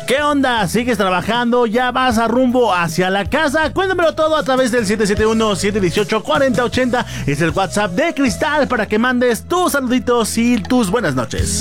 ¿Qué onda? ¿Sigues trabajando? ¿Ya vas a rumbo hacia la casa? Cuéntamelo todo a través del 771-718-4080. Es el WhatsApp de Cristal para que mandes tus saluditos y tus buenas noches.